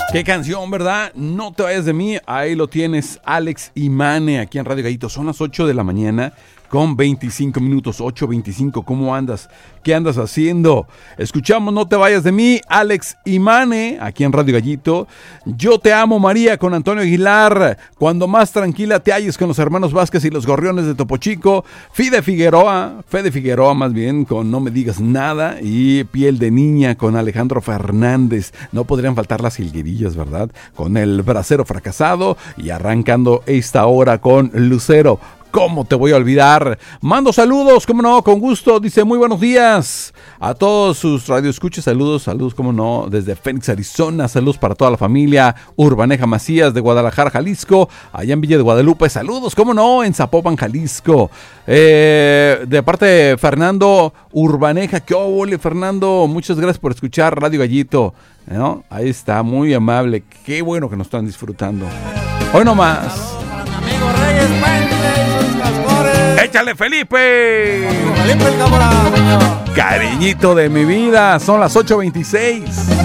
Qué canción, ¿verdad? No te vayas de mí. Ahí lo tienes, Alex y Mane, aquí en Radio Gallito. Son las 8 de la mañana con 25 minutos, 8:25. ¿Cómo andas? ¿Qué andas haciendo? Escuchamos No te vayas de mí, Alex y Mane, aquí en Radio Gallito. Yo te amo, María, con Antonio Aguilar. Cuando más tranquila te halles, con los hermanos Vázquez y los Gorriones de Topo Chico. Fede Figueroa más bien, con No me digas nada. Y Piel de niña, con Alejandro Fernández. No podrían faltar las jilguerillas, ¿verdad? Con El bracero fracasado. Y arrancando esta hora con Lucero. ¿Cómo te voy a olvidar? Mando saludos, cómo no, con gusto. Dice muy buenos días a todos sus radioescuchas. Saludos, cómo no, desde Phoenix, Arizona. Saludos para toda la familia Urbaneja Macías de Guadalajara, Jalisco. Allá en Villa de Guadalupe. Saludos, cómo no, en Zapopan, Jalisco. De parte de Fernando Urbaneja. ¿Qué ole, Fernando? Muchas gracias por escuchar Radio Gallito, ¿no? Ahí está, muy amable. Qué bueno que nos están disfrutando. Hoy nomás. Amigo Reyes, ¡Échale, Felipe! Felipe el camarada, señor. Cariñito de mi vida, son las 8:26.